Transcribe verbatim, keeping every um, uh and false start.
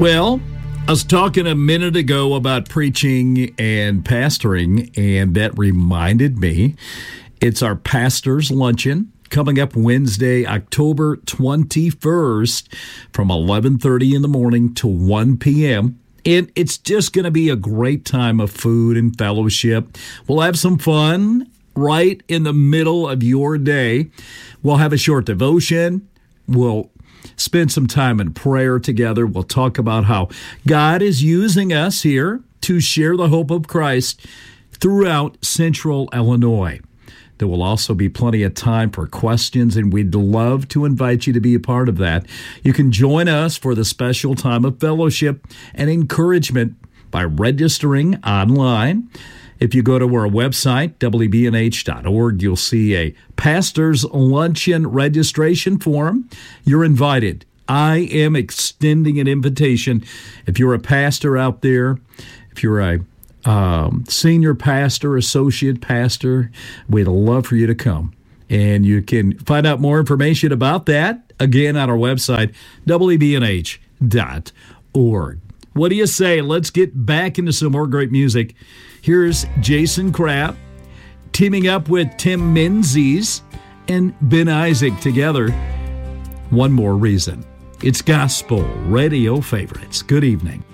Well, I was talking a minute ago about preaching and pastoring, and that reminded me it's our pastor's luncheon coming up Wednesday, October twenty-first from eleven thirty in the morning to one p.m. And it's just going to be a great time of food and fellowship. We'll have some fun right in the middle of your day. We'll have a short devotion. We'll spend some time in prayer together. We'll talk about how God is using us here to share the hope of Christ throughout Central Illinois. There will also be plenty of time for questions, and we'd love to invite you to be a part of that. You can join us for the special time of fellowship and encouragement by registering online. If you go to our website, W B N H dot org, you'll see a pastor's luncheon registration form. You're invited. I am extending an invitation. If you're a pastor out there, if you're a um, senior pastor, associate pastor, we'd love for you to come. And you can find out more information about that, again, on our website, W B N H dot org. What do you say? Let's get back into some more great music. Here's Jason Crabb teaming up with Tim Menzies and Ben Isaac together. One More Reason. It's Gospel Radio Favorites. Good evening.